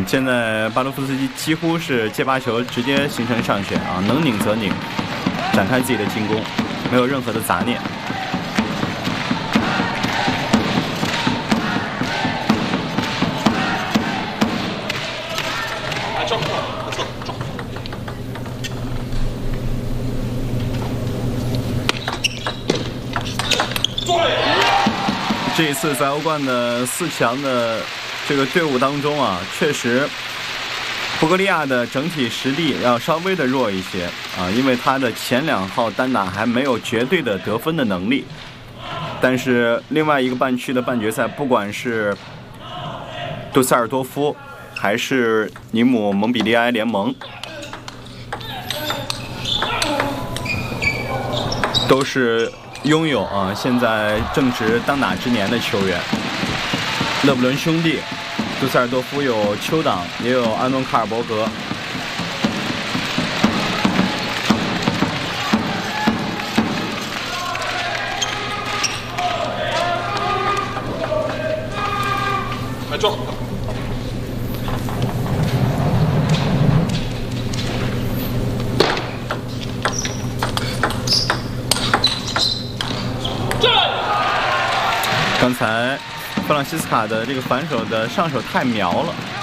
现在巴洛夫斯基几乎是接发球直接形成上旋啊，能拧则拧，展开自己的进攻，没有任何的杂念。这一次在欧冠的4强的这个队伍当中啊，确实布格利亚的整体实力要稍微的弱一些啊，因为他的前2号单打还没有绝对的得分的能力。但是另外一个半区的半决赛，不管是杜塞尔多夫还是尼姆蒙彼利埃联盟，都是拥有现在正值当打之年的球员。勒布伦兄弟，杜塞尔多夫有丘党，也有安东卡尔伯格。 来撞！ 刚才弗朗西斯卡的这个反手的上手太苗了。